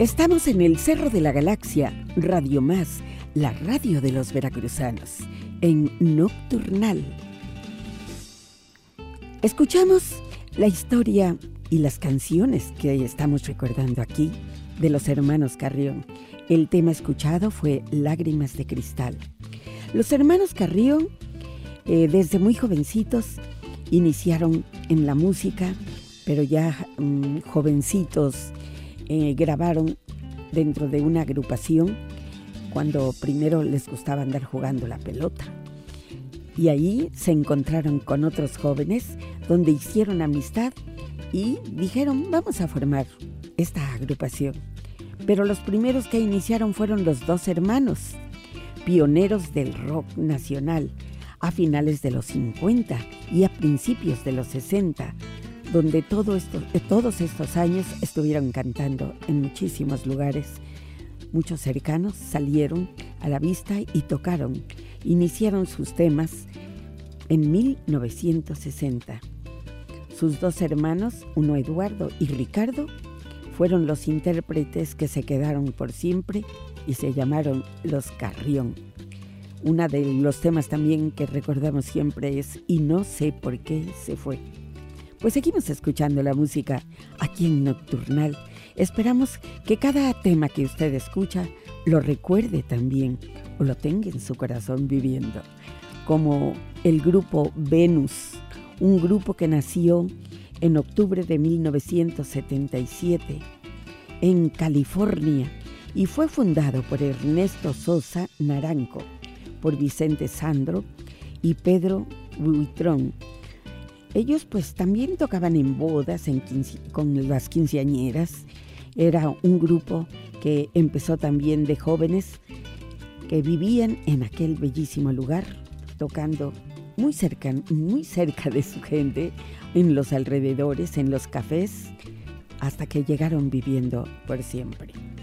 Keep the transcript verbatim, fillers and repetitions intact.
Estamos en el Cerro de la Galaxia, Radio Más, la radio de los veracruzanos, en Nocturnal. Escuchamos la historia y las canciones que estamos recordando aquí de los hermanos Carrión. El tema escuchado fue Lágrimas de Cristal. Los hermanos Carrión, eh, desde muy jovencitos, iniciaron en la música, pero ya um, jovencitos eh, grabaron dentro de una agrupación cuando primero les gustaba andar jugando la pelota. Y ahí se encontraron con otros jóvenes donde hicieron amistad y dijeron, vamos a formar esta agrupación. Pero los primeros que iniciaron fueron los dos hermanos, pioneros del rock nacional a finales de los cincuenta y a principios de los sesenta, donde todo esto, todos estos años estuvieron cantando en muchísimos lugares. Muchos cercanos salieron a la vista y tocaron, iniciaron sus temas en mil novecientos sesenta. Sus dos hermanos, uno Eduardo y Ricardo, fueron los intérpretes que se quedaron por siempre y se llamaron los Carrión. Uno de los temas también que recordamos siempre es Y no sé por qué se fue. Pues seguimos escuchando la música aquí en Nocturnal. Esperamos que cada tema que usted escucha lo recuerde también o lo tenga en su corazón viviendo. Como el grupo Venus, un grupo que nació en octubre de mil novecientos setenta y siete en California y fue fundado por Ernesto Sosa Naranjo, por Vicente Sandro y Pedro Buitrón. Ellos pues también tocaban en bodas, en quince, con las quinceañeras. Era un grupo que empezó también de jóvenes que vivían en aquel bellísimo lugar, tocando muy cerca, muy cerca de su gente, en los alrededores, en los cafés, hasta que llegaron viviendo por siempre.